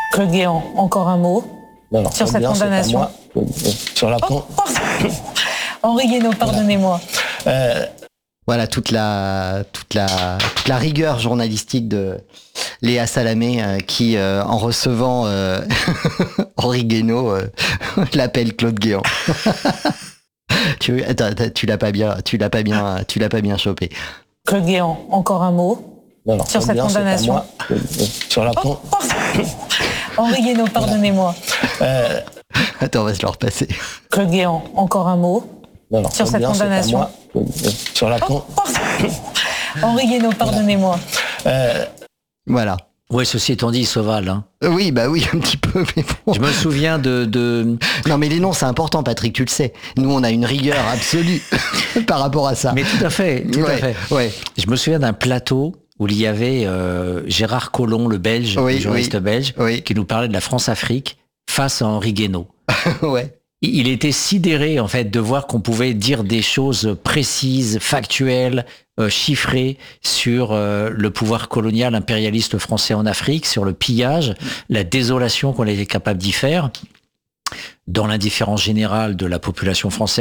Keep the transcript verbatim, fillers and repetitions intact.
Claude Guéant, encore un mot non, non, sur cette Guéant, condamnation. Moi, sur la oh, Henri Guénaud, pardonnez-moi. Euh... Voilà toute la, toute, la, toute la rigueur journalistique de Léa Salamé euh, qui, euh, en recevant euh, Henri Guénaud, euh, l'appelle Claude Guéant. tu, attends, tu l'as pas bien, tu l'as pas bien, tu l'as pas bien chopé. Claude Guéant, encore un mot non, non, sur cette Guéant, condamnation. Moi, sur la oh, Henri Guénaud, pardonnez-moi. Euh... Attends, on va se le repasser. Claude Guéant, encore un mot non, non, sur cette Guéant, condamnation. Moi, sur la oh, Henri Guénaud, pardonnez-moi. Euh... Voilà. Ouais, ceci étant dit, Sauval. Hein. Oui, bah oui, un petit peu. Mais bon. Je me souviens de, de... Non, mais les noms, c'est important, Patrick, tu le sais. Nous, on a une rigueur absolue par rapport à ça. Mais tout à fait, tout ouais, à fait. Ouais. Je me souviens d'un plateau où il y avait euh, Gérard Collomb, le Belge, oui, le journaliste oui, belge, oui. qui nous parlait de la France-Afrique face à Henri Guénaud. ouais. Il était sidéré en fait de voir qu'on pouvait dire des choses précises, factuelles, euh, chiffrées sur euh, le pouvoir colonial impérialiste français en Afrique, sur le pillage, la désolation qu'on était capable d'y faire, dans l'indifférence générale de la population française.